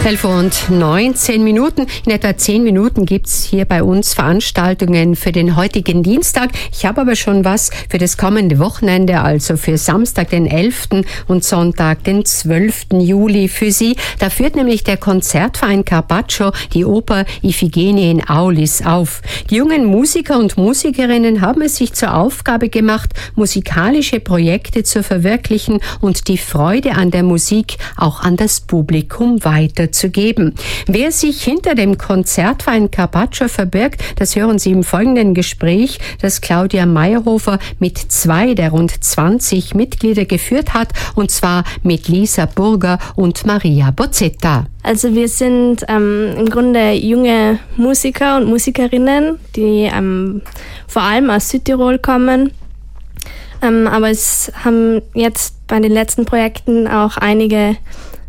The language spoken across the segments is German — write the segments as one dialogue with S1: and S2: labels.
S1: 11:19. In etwa 10 Minuten gibt es hier bei uns Veranstaltungen für den heutigen Dienstag. Ich habe aber schon was für das kommende Wochenende, also für Samstag, den 11. und Sonntag, den 12. Juli für Sie. Da führt nämlich der Konzertverein Carpaccio die Oper Iphigenie in Aulis auf. Die jungen Musiker und Musikerinnen haben es sich zur Aufgabe gemacht, musikalische Projekte zu verwirklichen und die Freude an der Musik auch an das Publikum weiterzugeben. Wer sich hinter dem Konzertverein Carpaccio verbirgt, das hören Sie im folgenden Gespräch, das Claudia Meyerhofer mit 2 der rund 20 Mitglieder geführt hat, und zwar mit Lisa Burger und Maria Bozzetta.
S2: Also wir sind im Grunde junge Musiker und Musikerinnen, die vor allem aus Südtirol kommen. Aber es haben jetzt bei den letzten Projekten auch einige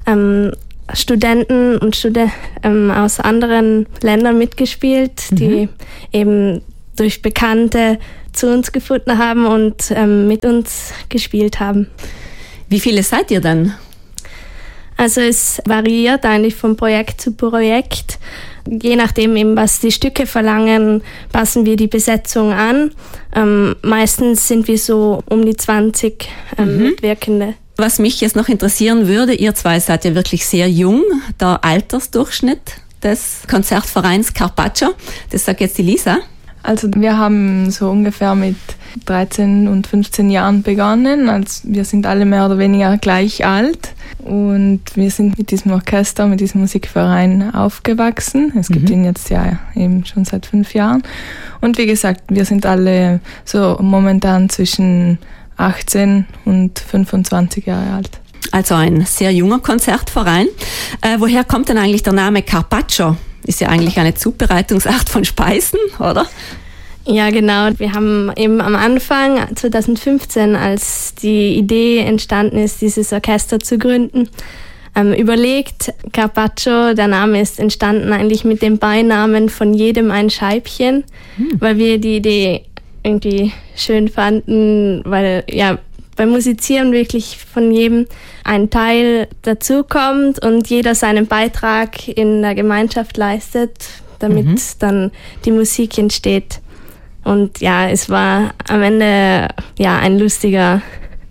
S2: Studenten und aus anderen Ländern mitgespielt, die eben durch Bekannte zu uns gefunden haben und mit uns gespielt haben.
S3: Wie viele seid ihr denn?
S2: Also es variiert eigentlich von Projekt zu Projekt. Je nachdem, eben, was die Stücke verlangen, passen wir die Besetzung an. Meistens sind wir so um die 20 Mitwirkende.
S3: Was mich jetzt noch interessieren würde, ihr zwei seid ja wirklich sehr jung, der Altersdurchschnitt des Konzertvereins Carpaccio, das sagt jetzt die Lisa.
S4: Also wir haben so ungefähr mit 13 und 15 Jahren begonnen, also wir sind alle mehr oder weniger gleich alt und wir sind mit diesem Orchester, mit diesem Musikverein aufgewachsen. Es gibt ihn jetzt ja eben schon seit 5 Jahren und wie gesagt, wir sind alle so momentan zwischen 18 und 25 Jahre alt.
S3: Also ein sehr junger Konzertverein. Woher kommt denn eigentlich der Name Carpaccio? Ist ja eigentlich eine Zubereitungsart von Speisen, oder?
S2: Ja, genau. Wir haben eben am Anfang 2015, als die Idee entstanden ist, dieses Orchester zu gründen, überlegt, Carpaccio, der Name ist entstanden eigentlich mit dem Beinamen von jedem ein Scheibchen, weil wir die Idee irgendwie schön fanden, weil ja beim Musizieren wirklich von jedem ein Teil dazukommt und jeder seinen Beitrag in der Gemeinschaft leistet, damit dann die Musik entsteht. Und ja, es war am Ende ja ein lustiger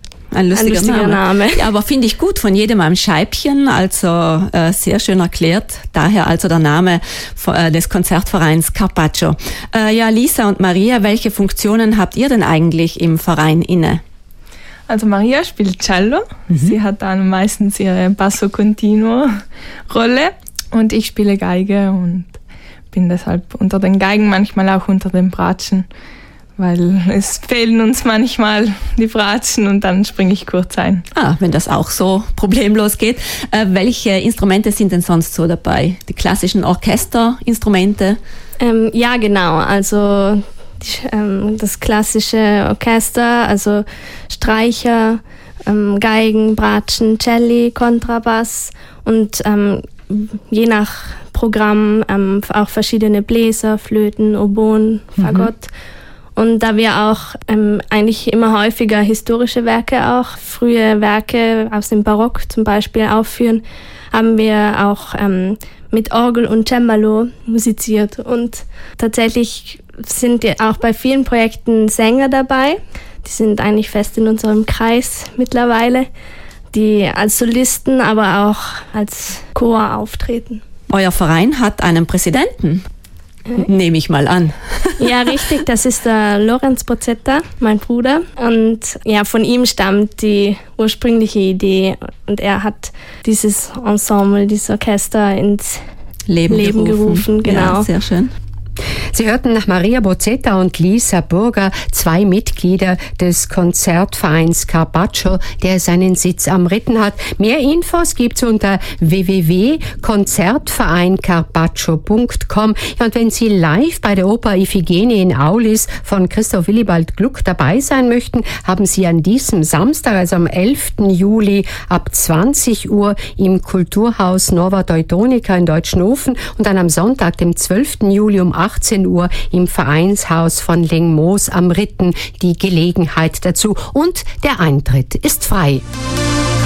S2: Name.
S3: Ja, aber finde ich gut, von jedem ein Scheibchen, also sehr schön erklärt. Daher also der Name des Konzertvereins Carpaccio. Ja, Lisa und Maria, welche Funktionen habt ihr denn eigentlich im Verein inne?
S4: Also Maria spielt Cello, sie hat dann meistens ihre Basso Continuo Rolle und ich spiele Geige und bin deshalb unter den Geigen, manchmal auch unter den Bratschen, weil es fehlen uns manchmal die Bratschen und dann springe ich kurz ein.
S3: Wenn das auch so problemlos geht. Welche Instrumente sind denn sonst so dabei? Die klassischen Orchesterinstrumente?
S2: Ja, genau. Also das klassische Orchester, also Streicher, Geigen, Bratschen, Celli, Kontrabass und je nach Programm auch verschiedene Bläser, Flöten, Oboen, Fagott. Und da wir auch eigentlich immer häufiger historische Werke, auch frühe Werke aus dem Barock zum Beispiel aufführen, haben wir auch mit Orgel und Cembalo musiziert. Und tatsächlich sind auch bei vielen Projekten Sänger dabei. Die sind eigentlich fest in unserem Kreis mittlerweile, die als Solisten, aber auch als Chor auftreten.
S3: Euer Verein hat einen Präsidenten, nehme ich mal an.
S2: Ja, richtig, das ist der Lorenz Bozzetta, mein Bruder. Und ja, von ihm stammt die ursprüngliche Idee und er hat dieses Ensemble, dieses Orchester ins Leben gerufen. Genau.
S3: Ja, sehr schön.
S1: Sie hörten nach Maria Bozzetta und Lisa Burger, 2 Mitglieder des Konzertvereins Carpaccio, der seinen Sitz am Ritten hat. Mehr Infos gibt's unter www.konzertvereincarpaccio.com. Ja, und wenn Sie live bei der Oper Iphigenie in Aulis von Christoph Willibald Gluck dabei sein möchten, haben Sie an diesem Samstag, also am 11. Juli ab 20 Uhr im Kulturhaus Nova Teutonica in Deutschenhofen und dann am Sonntag, dem 12. Juli um 18 Uhr im Vereinshaus von Lengmoos am Ritten die Gelegenheit dazu. Und der Eintritt ist frei.